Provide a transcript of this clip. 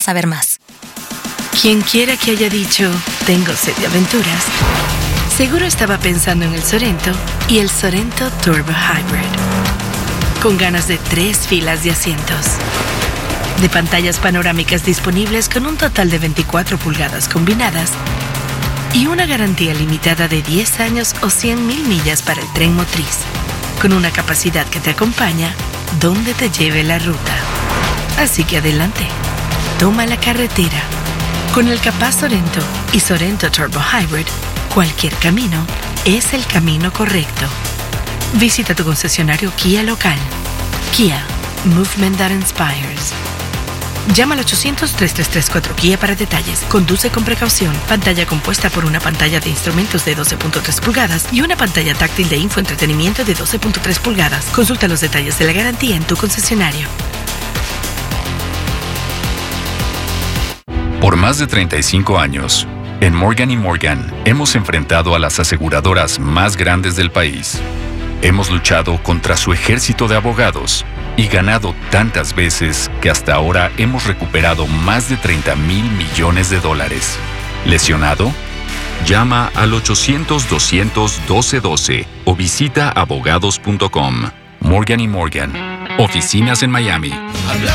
saber más. Quien quiera que haya dicho, tengo sed de aventuras, seguro estaba pensando en el Sorento y el Sorento Turbo Hybrid. Con ganas de 3 filas de asientos, de pantallas panorámicas disponibles con un total de 24 pulgadas combinadas y una garantía limitada de 10 años o 100,000 millas para el tren motriz, con una capacidad que te acompaña donde te lleve la ruta. Así que adelante, toma la carretera. Con el capaz Sorento y Sorento Turbo Hybrid, cualquier camino es el camino correcto. Visita tu concesionario Kia local. Kia, movement that inspires. Llama al 800-3334-KIA para detalles. Conduce con precaución. Pantalla compuesta por una pantalla de instrumentos de 12.3 pulgadas y una pantalla táctil de infoentretenimiento de 12.3 pulgadas. Consulta los detalles de la garantía en tu concesionario. Por más de 35 años, en Morgan & Morgan hemos enfrentado a las aseguradoras más grandes del país. Hemos luchado contra su ejército de abogados y ganado tantas veces que hasta ahora hemos recuperado más de $30,000 millones. ¿Lesionado? Llama al 800-200-1212 o visita abogados.com. Morgan & Morgan. Oficinas en Miami.